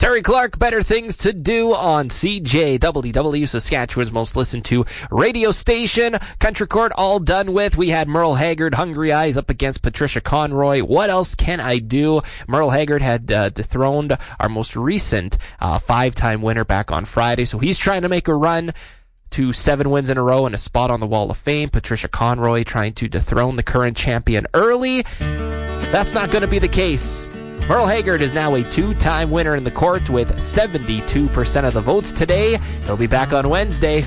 Terry Clark, Better Things to Do on CJWW, Saskatchewan's most listened to radio station. Country Court all done with. We had Merle Haggard, Hungry Eyes, up against Patricia Conroy. What else can I do? Merle Haggard had dethroned our most recent 5-time winner back on Friday, so he's trying to make a run to 7 wins in a row and a spot on the Wall of Fame. Patricia Conroy trying to dethrone the current champion early. That's not going to be the case. Merle Haggard is now a 2-time winner in the court with 72% of the votes today. He'll be back on Wednesday.